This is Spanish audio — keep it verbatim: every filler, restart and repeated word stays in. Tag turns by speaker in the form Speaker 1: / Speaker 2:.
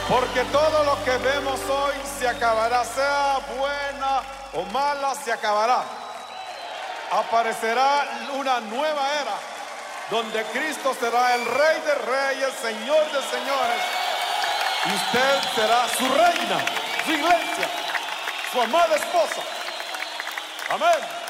Speaker 1: Porque todo lo que vemos hoy se acabará, sea buena o mala, se acabará. Aparecerá una nueva era donde Cristo será el Rey de Reyes, Señor de Señores, y usted será su reina, su iglesia, su amada esposa. Amén.